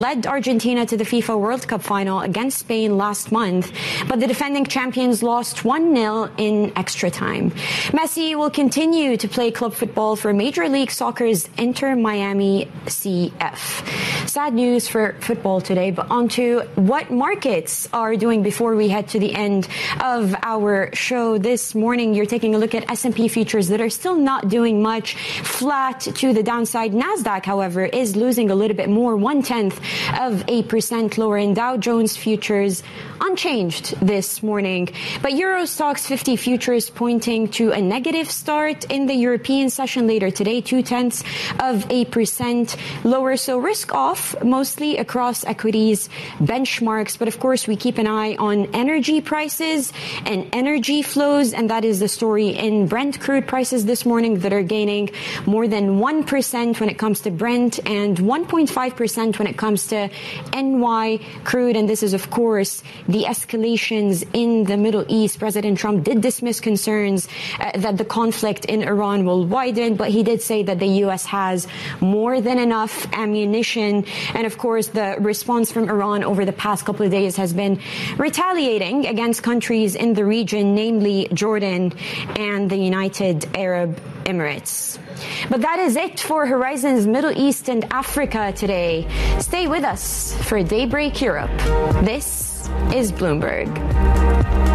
led Argentina to the FIFA World Cup final against Spain last month, but the defending champions lost 1-0 in extra time. Messi will continue to play club football for Major League Soccer's Inter Miami CF. Sad news for football today, but on to what markets are doing before we head to the end of our show this morning. You're taking a look at S&P futures that are still not doing much, flat to the downside. Nasdaq, however, is losing a little bit more, 0.1% lower, in Dow Jones futures unchanged this morning. But Euro Stoxx 50 futures pointing to a negative start in the European session later today, 0.2% lower. So risk off mostly across equities benchmarks. But of course, we keep an eye on energy prices and energy flows. And that is the story in Brent crude prices this morning that are gaining more than 1% when it comes to Brent and 1.5% when it comes to NY crude. And this is, of course, the escalations in the Middle East. President Trump did dismiss concerns that the conflict in Iran will widen, but he did say that the U.S. has more than enough ammunition. And of course, the response from Iran over the past couple of days has been retaliating against countries in the region, namely Jordan and the United Arab Emirates. But that is it for Horizon's Middle East and Africa today. Stay with us for Daybreak Europe. This is Bloomberg.